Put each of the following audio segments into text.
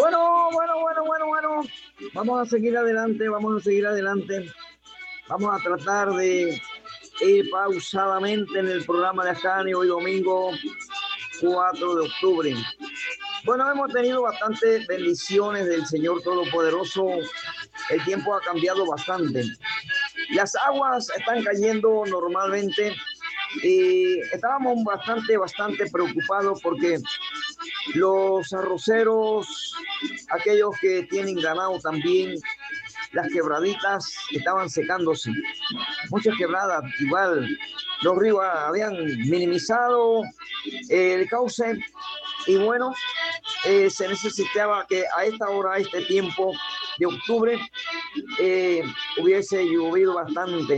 Bueno. Vamos a seguir adelante. Vamos a tratar de ir pausadamente en el programa de Ascanio hoy domingo 4 de octubre. Bueno, hemos tenido bastantes bendiciones del Señor Todopoderoso. El tiempo ha cambiado bastante. Las aguas están cayendo normalmente y estábamos bastante preocupados porque los arroceros, aquellos que tienen ganado también, las quebraditas estaban secándose. Muchas quebradas, igual los ríos habían minimizado el cauce y bueno, se necesitaba que a esta hora, a este tiempo de octubre, hubiese llovido bastante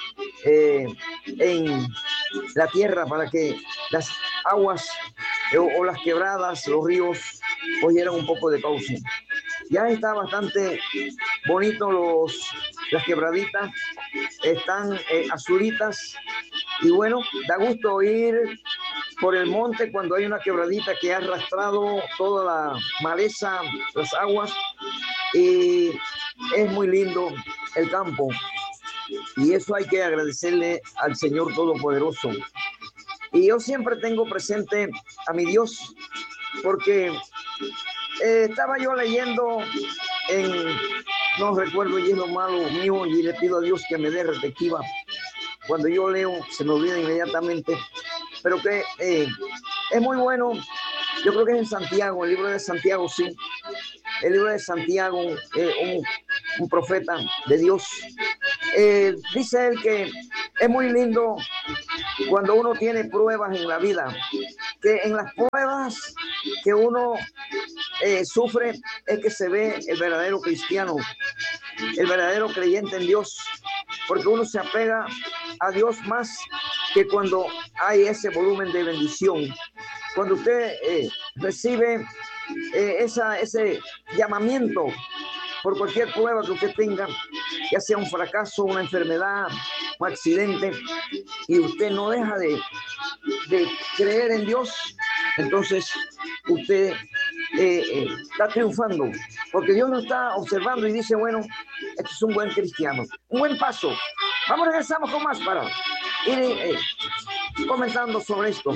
en la tierra para que las aguas o las quebradas, los ríos, cogieran un poco de cauce. Ya está bastante bonito las quebraditas, están azulitas y bueno, da gusto ir por el monte cuando hay una quebradita que ha arrastrado toda la maleza, las aguas, y es muy lindo el campo y eso hay que agradecerle al Señor Todopoderoso. Y yo siempre tengo presente a mi Dios porque estaba yo leyendo no recuerdo y es lo malo mío y le pido a Dios que me dé perspectiva. Cuando yo leo se me olvida inmediatamente, pero que es muy bueno. Yo creo que es en Santiago, el libro de Santiago, sí. El libro de Santiago, un profeta de Dios. Dice él que es muy lindo cuando uno tiene pruebas en la vida, que en las pruebas que uno sufre es que se ve el verdadero cristiano, el verdadero creyente en Dios, porque uno se apega a Dios más que cuando hay ese volumen de bendición. Cuando usted recibe ese llamamiento por cualquier prueba que usted tenga, ya sea un fracaso, una enfermedad, un accidente, y usted no deja de creer en Dios, entonces usted está triunfando, porque Dios lo está observando y dice, bueno, este es un buen cristiano, un buen paso. Regresamos con más para ir comentando sobre esto.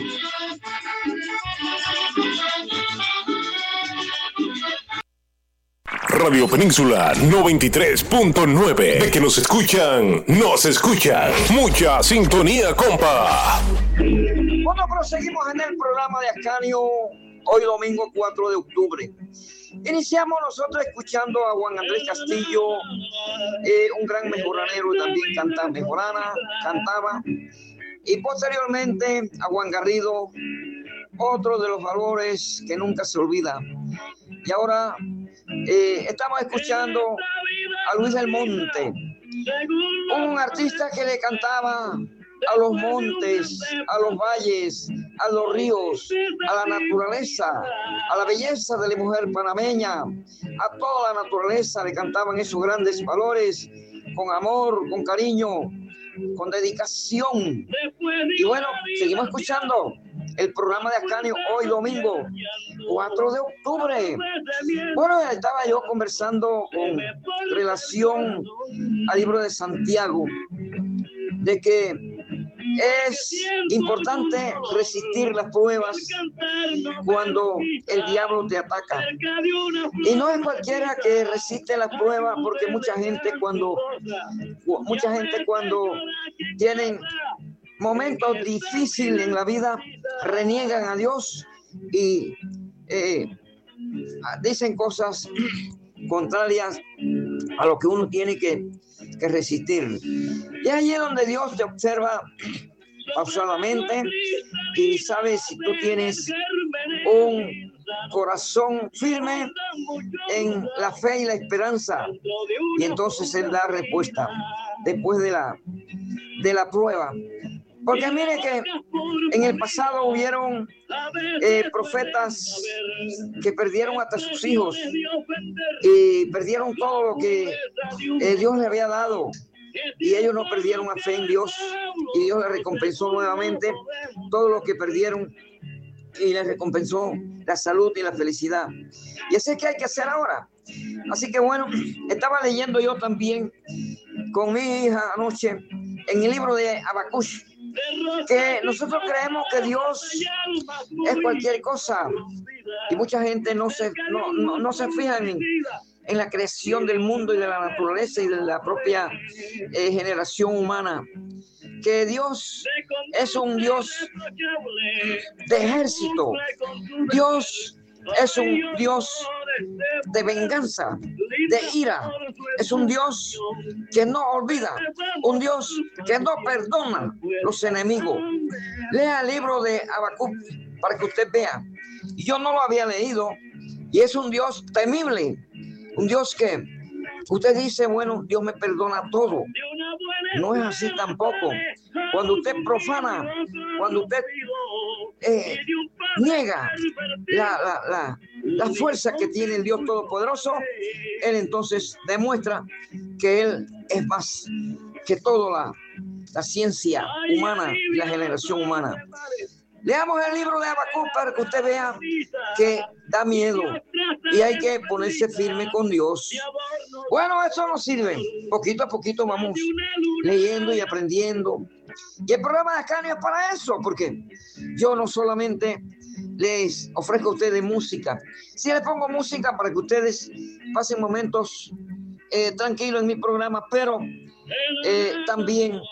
Radio Península 93.9. De que nos escuchan. Mucha sintonía, compa. Bueno, proseguimos en el programa de Ascanio hoy domingo 4 de octubre. Iniciamos nosotros escuchando a Juan Andrés Castillo, un gran mejoranero, también cantaba. Y posteriormente a Juan Garrido, otro de los valores que nunca se olvida. Y ahora estamos escuchando a Luis del Monte, un artista que le cantaba a los montes, a los valles, a los ríos, a la naturaleza, a la belleza de la mujer panameña, a toda la naturaleza le cantaban esos grandes valores, con amor, con cariño, con dedicación. Y bueno, seguimos escuchando el programa de Ascanio hoy domingo 4 de octubre. Bueno, estaba yo conversando con relación al libro de Santiago, de que es importante resistir las pruebas cuando el diablo te ataca. Y no es cualquiera que resiste las pruebas, porque mucha gente cuando tienen momentos difíciles en la vida, reniegan a Dios y dicen cosas contrarias a lo que uno tiene que resistir. Y allí es donde Dios te observa pausadamente y sabe si tú tienes un corazón firme en la fe y la esperanza, y entonces Él da respuesta después de la prueba. Porque mire que en el pasado hubieron profetas que perdieron hasta sus hijos y perdieron todo lo que Dios le había dado, y ellos no perdieron la fe en Dios, y Dios les recompensó nuevamente todo lo que perdieron. y le recompensó la salud y la felicidad. Y eso es que hay que hacer ahora. Así que bueno, estaba leyendo yo también con mi hija anoche en el libro de Habacuc, que nosotros creemos que Dios es cualquier cosa y mucha gente no se fija en la creación del mundo y de la naturaleza y de la propia generación humana, que Dios es un Dios de ejército. Dios es un Dios de venganza, de ira. Es un Dios que no olvida, un Dios que no perdona los enemigos. Lea el libro de Habacuc para que usted vea. Yo no lo había leído y es un Dios temible, un Dios que usted dice, bueno, Dios me perdona todo. No es así tampoco. Cuando usted profana, cuando usted niega la fuerza que tiene el Dios Todopoderoso, Él entonces demuestra que Él es más que toda la ciencia humana y la generación humana. Leamos el libro de Habacuc para que usted vea que da miedo y hay que ponerse firme con Dios. Bueno, eso nos sirve. Poquito a poquito vamos leyendo y aprendiendo. Y el programa de Ascanio es para eso, porque yo no solamente les ofrezco a ustedes música, sí les pongo música para que ustedes pasen momentos tranquilos en mi programa, pero también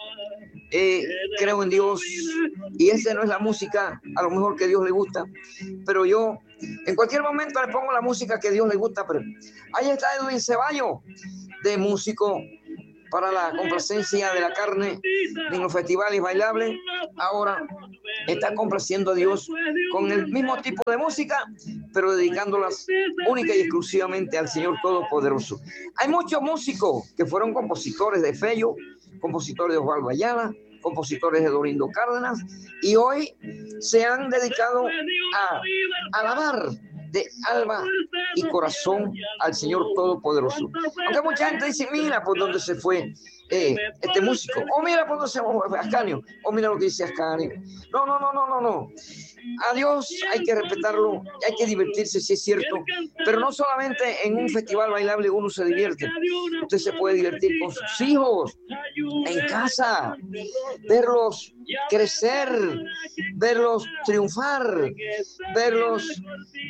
creo en Dios y esa no es la música a lo mejor que Dios le gusta, pero yo en cualquier momento le pongo la música que Dios le gusta. Pero ahí está Edwin Ceballos, de músico para la complacencia de la carne en los festivales bailables. Ahora está complaciendo a Dios con el mismo tipo de música, pero dedicándolas única y exclusivamente al Señor Todopoderoso. Hay muchos músicos que fueron compositores de Fello, compositores de Osvaldo Ayala, compositores de Dorindo Cárdenas, y hoy se han dedicado a alabar de alma y corazón al Señor Todopoderoso. Aunque mucha gente dice, mira por dónde se fue este músico, o mira por dónde se fue Ascanio, o mira lo que dice Ascanio. No. A Dios hay que respetarlo, hay que divertirse, si es cierto, pero no solamente en un festival bailable uno se divierte. Usted se puede divertir con sus hijos, en casa, verlos crecer, verlos triunfar, verlos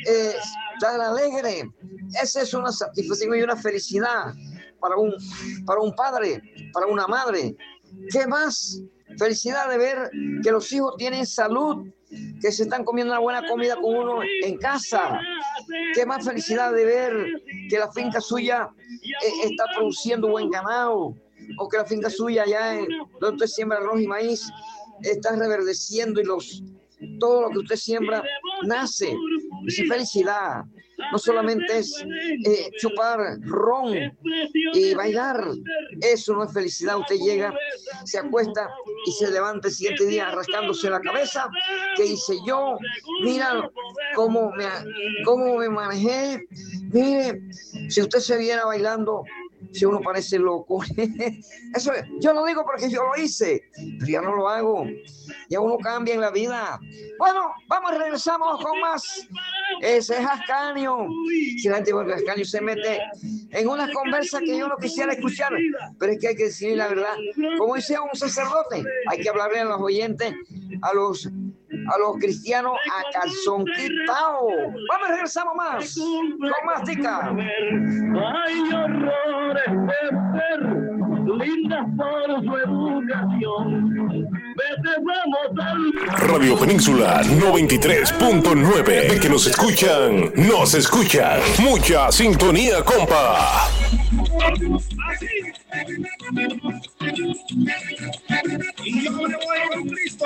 estar alegre. Esa es una satisfacción y una felicidad para un padre, para una madre. ¿Qué más? Felicidad de ver que los hijos tienen salud, que se están comiendo una buena comida con uno en casa. Qué más felicidad de ver que la finca suya está produciendo buen ganado, o que la finca suya ya donde usted siembra arroz y maíz está reverdeciendo y todo lo que usted siembra nace. Esa felicidad no solamente es chupar ron y bailar. Eso no es felicidad. Usted llega, se acuesta y se levanta el siguiente día rascándose la cabeza. ¿Qué hice yo? Mira cómo me manejé. Mire, si usted se viera bailando, si uno parece loco. Eso yo lo digo porque yo lo hice, pero ya no lo hago. Ya uno cambia en la vida. Bueno, regresamos con más. Ese es Ascanio. Si la gente de Ascanio se mete en una conversa que yo no quisiera escuchar, pero es que hay que decir la verdad. Como dice un sacerdote, hay que hablarle a los oyentes, a los cristianos a calzón quitado. Regresamos más con más tica. Hay horrores de ser lindas por su educación. Radio Península 93.9. De que nos escuchan. Mucha sintonía, compa. Y yo me voy con Cristo.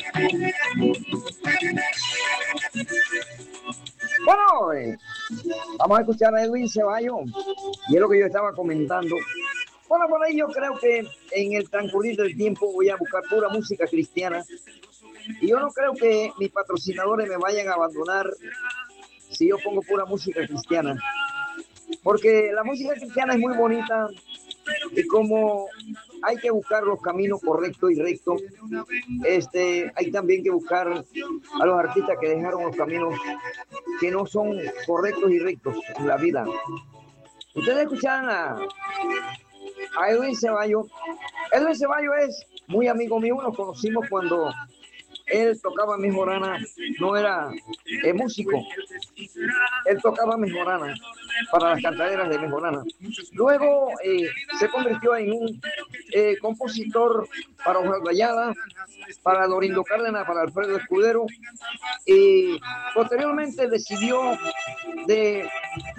Bueno, vamos a escuchar a Edwin Ceballos, y es lo que yo estaba comentando. Bueno, por ahí yo creo que en el transcurrir del tiempo voy a buscar pura música cristiana, y yo no creo que mis patrocinadores me vayan a abandonar si yo pongo pura música cristiana, porque la música cristiana es muy bonita, y como hay que buscar los caminos correctos y rectos. Hay también que buscar a los artistas que dejaron los caminos que no son correctos y rectos en la vida. Ustedes escuchaban a Edwin Ceballos. Edwin Ceballos es muy amigo mío, nos conocimos cuando él tocaba mejorana, no era músico, él tocaba mejorana para las cantaderas de mejorana. Luego se convirtió en un compositor para Osvaldo Ayala, para Dorindo Cárdenas, para Alfredo Escudero, y posteriormente decidió de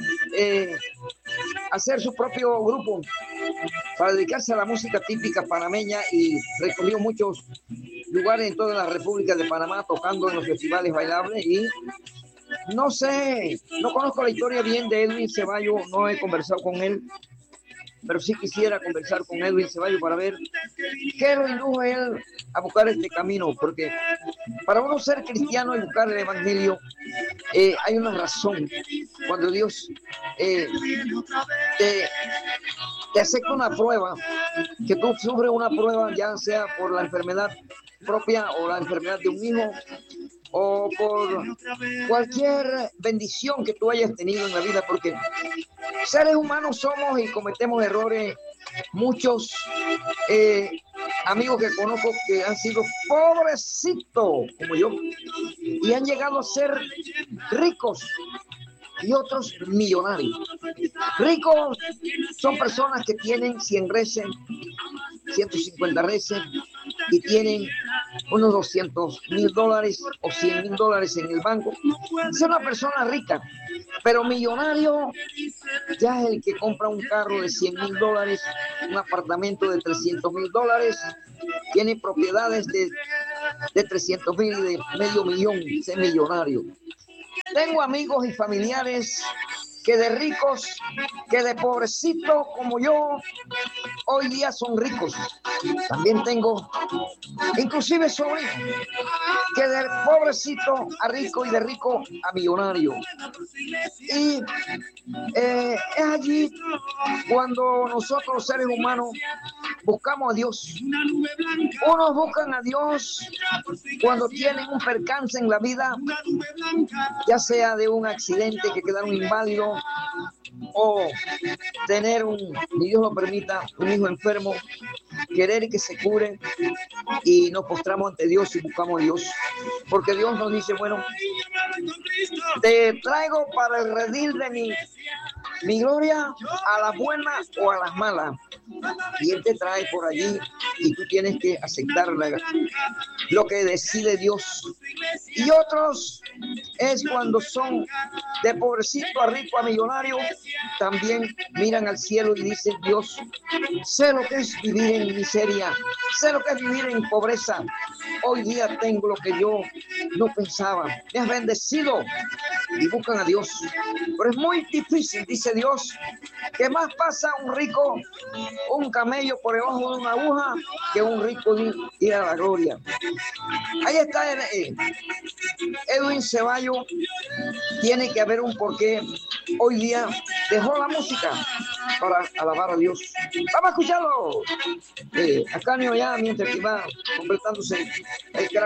hacer su propio grupo para dedicarse a la música típica panameña, y recorrió muchos lugares en toda la República de Panamá tocando en los festivales bailables. Y no sé, no conozco la historia bien de Edwin Ceballos, no he conversado con él, pero sí quisiera conversar con Edwin Ceballos para ver qué lo indujo a él a buscar este camino, porque para uno ser cristiano y buscar el evangelio hay una razón. Cuando Dios te acepta una prueba, que tú sufres una prueba, ya sea por la enfermedad propia o la enfermedad de un hijo, o por cualquier bendición que tú hayas tenido en la vida, porque seres humanos somos y cometemos errores. Muchos amigos que conozco que han sido pobrecitos como yo y han llegado a ser ricos, y otros millonarios. Ricos son personas que tienen 100 reses, 150 reses, y tienen unos $200,000 o $100,000 en el banco. Es una persona rica. Pero millonario ya es el que compra un carro de $100,000, un apartamento de $300,000, tiene propiedades de 300,000 y de medio millón, es millonario. Tengo amigos y familiares que de ricos, que de pobrecitos como yo, hoy día son ricos. También tengo, inclusive sobrinos, que de pobrecito a rico y de rico a millonario. Y es allí cuando nosotros, los seres humanos, buscamos a Dios. Unos buscan a Dios cuando tienen un percance en la vida, ya sea de un accidente que quedaron inválidos, o tener ni Dios lo permita, un hijo enfermo, querer que se cure, y nos postramos ante Dios y buscamos a Dios, porque Dios nos dice: bueno, te traigo para el redil de mi gloria, a las buenas o a las malas, y Él te trae por allí y tú tienes que aceptar lo que decide Dios. Y otros es cuando son de pobrecito a rico a millonario, también miran al cielo y dicen: Dios, sé lo que es vivir en miseria, sé lo que es vivir en pobreza. Hoy día tengo lo que yo no pensaba, me has bendecido, y buscan a Dios. Pero es muy difícil, dice Dios, que más pasa un rico, un camello por debajo de una aguja, que un rico ir a la gloria. Ahí está Edwin Ceballos. Tiene que haber un porqué. Hoy día dejó la música para alabar a Dios. Vamos a escucharlo. Acá ya mientras que va completándose el crack.